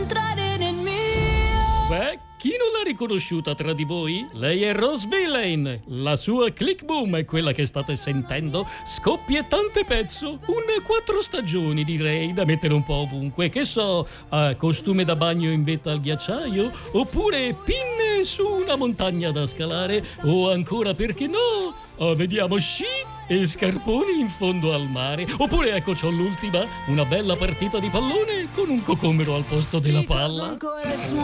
Beh, chi non l'ha riconosciuta tra di voi? Lei è Rose Villain. La sua Click Boom è quella che state sentendo. Scoppiettante pezzo. Un 4 stagioni, direi, da mettere un po' ovunque. Che so, costume da bagno in vetta al ghiacciaio? Oppure pinne su una montagna da scalare? O ancora, perché no? Vediamo, sci e scarponi in fondo al mare. Oppure, ecco, c'ho l'ultima, una bella partita di pallone con un cocomero al posto della palla.